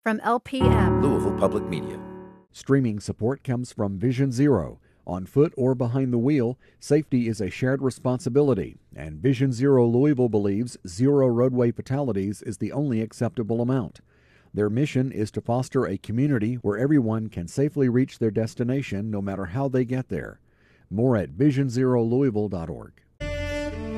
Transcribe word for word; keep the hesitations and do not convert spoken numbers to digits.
From L P M, Louisville Public Media. Streaming support comes from Vision Zero. On foot or behind the wheel, safety is a shared responsibility, and Vision Zero Louisville believes zero roadway fatalities is the only acceptable amount. Their mission is to foster a community where everyone can safely reach their destination no matter how they get there. More at vision zero louisville dot org.